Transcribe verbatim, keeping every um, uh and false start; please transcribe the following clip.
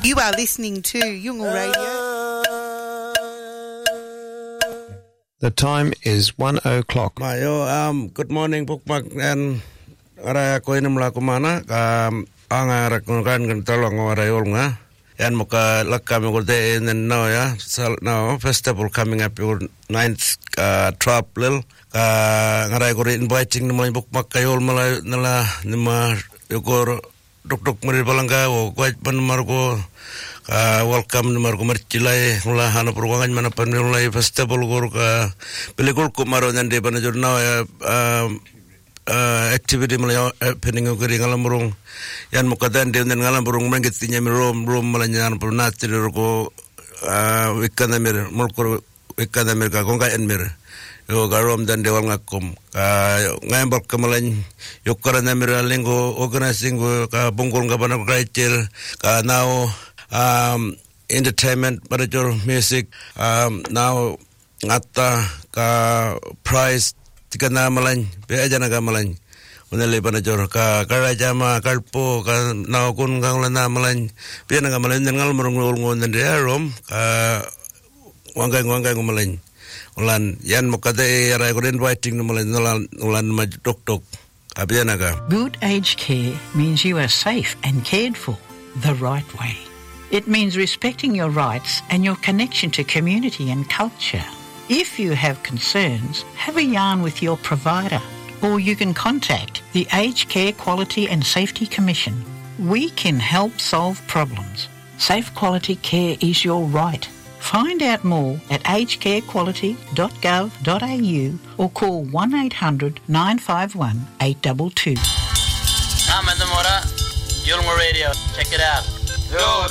You are listening to Yungle Radio. The time is one o'clock. Mayo, um, good morning, Bookmark, and Araya ko inum la kumana, um, anga rakungan kan tolong arayol nga. Yan muka lakam ko de in now ya, now festival coming up your ninth uh, trap lil. Ka ngaray ko rin inviting naman Bookmark kayol mala nala nima yukor duk-duk mari balangga o kwait pan marko ka welcome ni marko marchilai mula hana perwangan mana pan mulai festival gor ka pelikul ko maro nande pan jurna uh, uh, activity mula happening ko ring alamurung yan mukadan de nan alamurung mangitinya mi rom rom malanyan pernati ko wikana mir mulko wikana mir ka konga en mir yo garom dan dewal ngakum ka ngambal kemalan yo karana miralingo organizing go ka bungkul ngabana kraitir ka now um entertainment manager music um now ngata ka prize tikana malan be ajana ka malan unale manager ka karajama kalpo ka now kun ngalana malan be na malan ngal murung ngon dan rom ka wangai wangai malan ulan yan mukade aray ko inviting naman ulan ulan madok-dok abiyanaga. Good aged care means you are safe and cared for the right way. It means respecting your rights and your connection to community and culture. If you have concerns, have a yarn with your provider, or you can contact the Aged Care Quality and Safety Commission. We can help solve problems. Safe quality care is your right. Find out more at aged care quality dot gov dot a u or call one eight hundred nine five one eight two two. Come in the morning, Yulma Radio. Check it out. Yo,